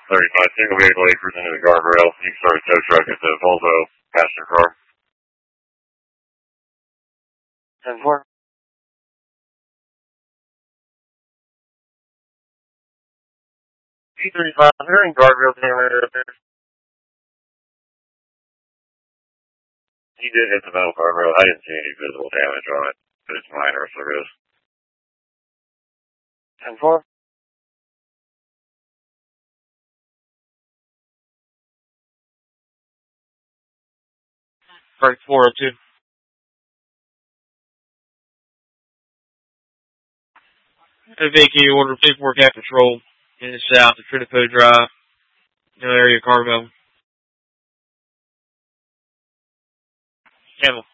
35, single vehicle acres into the guardrail. You can start a tow truck at the Volvo passenger car. 10-4. P35, there any guardrail generator up there? He did hit the metal guardrail. I didn't see any visible damage on it, but it's minor, so it is. 10-4. Break 402. Vacate order paperwork at patrol in the south of Trinipo Drive, no area cargo. Campbell.